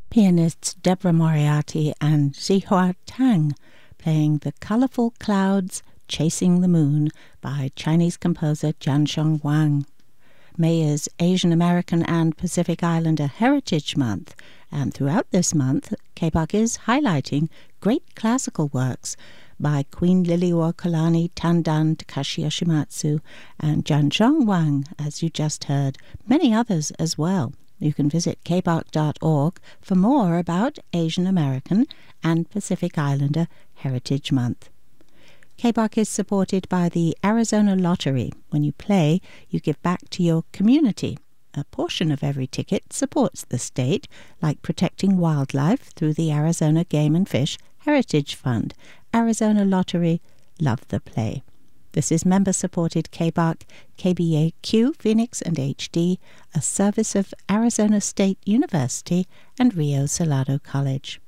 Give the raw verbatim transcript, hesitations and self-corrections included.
Pianists Deborah Moriarty and Zihua Tang playing The Colorful Clouds Chasing the Moon by Chinese composer Jiansheng Wang. May is Asian American and Pacific Islander Heritage Month, and throughout this month, K B O C is highlighting great classical works by Queen Liliuokalani Tandan Takashi Yoshimatsu and Jiansheng Wang, as you just heard, many others as well. You can visit k b o c dot org for more about Asian American and Pacific Islander Heritage Month. K B O C is supported by the Arizona Lottery. When you play, you give back to your community. A portion of every ticket supports the state, like protecting wildlife through the Arizona Game and Fish Heritage Fund. Arizona Lottery, love the play. This is member-supported K B O C, K B A Q, Phoenix and H D, a service of Arizona State University and Rio Salado College.